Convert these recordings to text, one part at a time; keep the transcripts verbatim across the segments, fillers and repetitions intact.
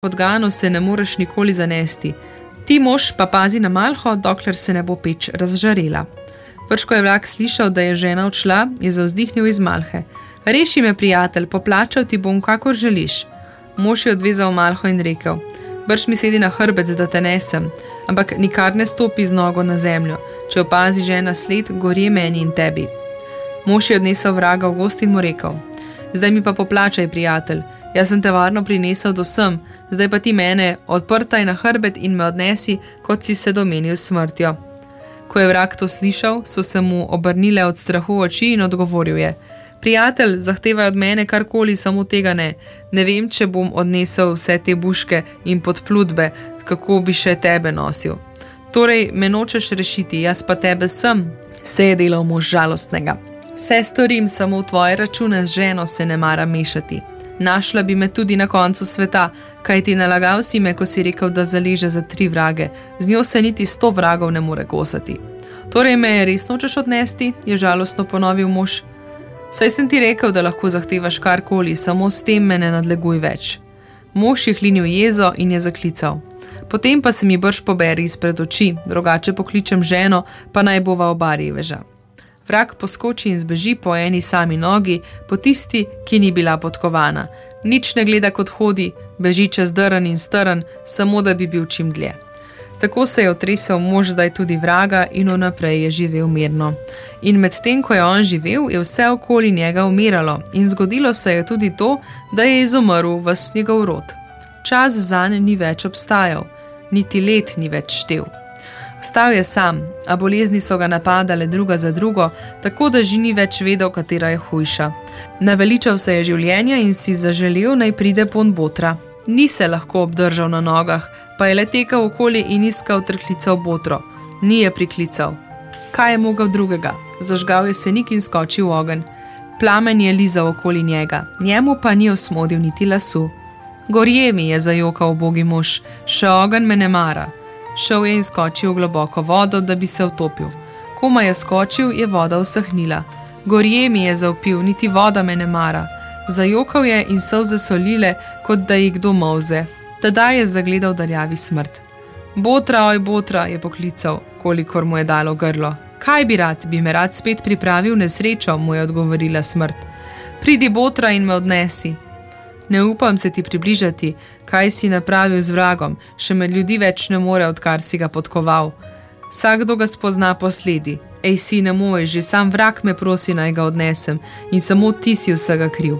podgano se ne moreš nikoli zanesti. Ti mož pa pazi na malho, dokler se ne bo peč razžarela. Prš, ko je vrag slišal, da je žena odšla, je zavzdihnil iz malhe. Reši me, prijatelj, poplačal ti bom, kakor želiš. Mož je odvezal malho in rekel: Brž mi sedi na hrbet, da te nesem, ampak nikar ne stopi z nogo na zemljo. Če opazi žena sled, gorje meni in tebi. Mož je odnesel vraga v gost in mu rekel: Zdaj mi pa poplačaj, prijatelj. Jaz sem te varno prinesel do sem, zdaj pa ti mene odprtaj na hrbet in me odnesi, kot si se domenil s smrtjo. Ko je vrag to slišal, so se mu obrnile od strahu oči in odgovoril je: Prijatelj, zahtevaj od mene karkoli, samo tega ne. Ne vem, če bom odnesel vse te buške in podplutbe, kako bi še tebe nosil. Torej, me nočeš rešiti, jaz pa tebe sem, se je delal mož žalostnega. Vse storim, samo v tvoje račune z ženo se ne mara mešati. Našla bi me tudi na koncu sveta, kaj ti nalagal si me, ko si rekel, da zaleže za tri vrage. Z njo se niti sto vragov ne more kosati. Torej, me res nočeš odnesti, je žalostno ponovil mož. Saj sem ti rekel, da lahko zahtevaš karkoli, samo s tem me ne nadleguj več. Mož je hlinil jezo in je zaklical: Potem pa se mi brž poberi izpred oči, drugače pokličem ženo, pa naj bova oba reveža. Vrag poskoči in zbeži po eni sami nogi, po tisti, ki ni bila podkovana. Nič ne gleda, kot hodi, beži čez drn in strn, samo da bi bil čim dlje. Tako se je otresel mož zdaj tudi vraga in vnaprej je živel mirno. In medtem, ko je on živel, je vse okoli njega umiralo in zgodilo se je tudi to, da je izumrl ves njegov rod. Čas zanj ni več obstajal, niti let ni več štel. Vstal je sam, a bolezni so ga napadale druga za drugo, tako da že ni več vedel, katera je hujša. Naveličal se je življenja in si zaželel, naj pride pon botra. Ni se lahko obdržal na nogah, pa je le tekel okoli in iskal ter klical botro. Ni je priklical. Kaj je mogel drugega? Zažgal je senik in skočil v ogenj. Plamen je lizal okoli njega, njemu pa ni osmodil niti lasu. Gorje mi, je zajokal ubogi mož, še ogenj me ne mara. Šel je in skočil v globoko vodo, da bi se utopil. Koma je skočil, je voda usahnila. Gorje mi, je zavpil, niti voda me ne mara. Zajokal je in solze solile, kot da jih kdo molze. Tedaj je zagledal daljavi smrt. Botra, oj botra, je poklical, kolikor mu je dalo grlo. Kaj bi rad, bi me rad spet pripravil nesrečo, mu je odgovorila smrt. Pridi, botra, in me odnesi. Ne upam se ti približati, kaj si napravil z vragom, še med ljudi več ne more, odkar si ga podkoval. Vsakdo ga spozna posledi. Ej, sine moj, že sam vrag me prosi, naj ga odnesem, in samo ti si vsega kriv.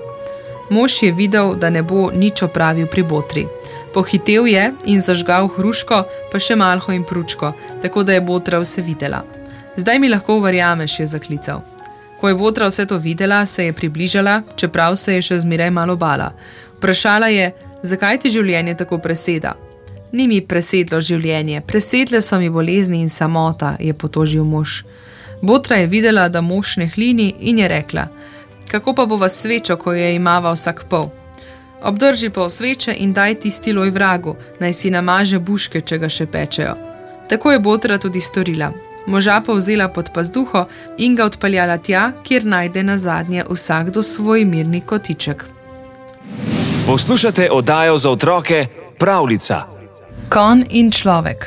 Mož je videl, da ne bo nič opravil pri botri. Pohitev je in zažgal hruško, pa še malho in pručko, tako da je botra vse videla. Zdaj mi lahko verjameš, je zaklical. Ko je botra vse to videla, se je približala, čeprav se je še zmeraj malo bala. Vprašala je: Zakaj ti življenje tako preseda? Ni mi presedlo življenje, presedle so mi bolezni in samota, je potožil mož. Botra je videla, da mož ne hlini, in je rekla: Kako pa bova svečo, ko je imava vsak pol? Obdrži pol sveče in daj tisti loj vragu, naj si namaže buške, če ga še pečejo. Tako je botra tudi storila. Moža pa vzela pod pazduho in ga odpeljala tja, kjer najde nazadnje vsakdo svoj mirni kotiček. Poslušate oddajo za otroke Pravljica. Konj in človek.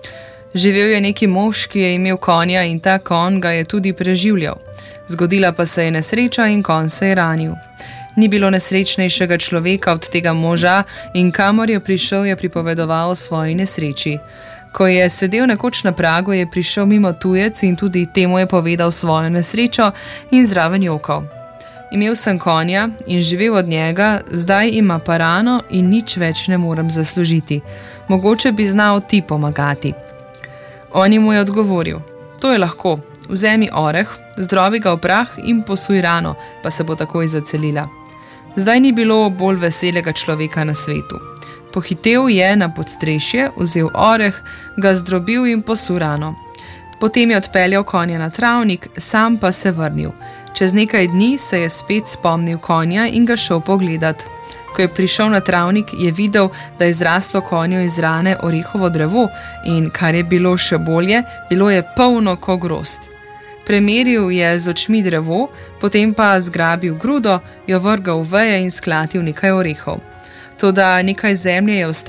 Živel je neki mož, ki je imel konja, in ta konj ga je tudi preživljal. Zgodila pa se je nesreča in konj se je ranil. Ni bilo nesrečnejšega človeka od tega moža in kamor je prišel, je pripovedoval o svoji nesreči. Ko je sedel nekoč na pragu, je prišel mimo tujec in tudi temu je povedal svojo nesrečo in zraven jokal. Imel sem konja in živel od njega, zdaj ima pa rano in nič več ne morem zaslužiti. Mogoče bi znal ti pomagati. On mu je odgovoril: To je lahko, vzemi oreh, zdrobi ga v prah in posuj rano, pa se bo takoj zacelila. Zdaj ni bilo bolj veselega človeka na svetu. Pohitev je na podstrešje, vzel oreh, ga zdrobil in posul rano. Potem je odpeljal konja na travnik, sam pa se vrnil. Čez nekaj dni se je spet spomnil konja in ga šel pogledat. Ko je prišel na travnik, je videl, da je zraslo konju iz rane orehovo drevo in, kar je bilo še bolje, bilo je polno ko grozd. Premeril je z očmi drevo, potem pa zgrabil grudo, jo vrgal v veje in sklatil nekaj orehov. Toda nekaj zemlje je ostalo.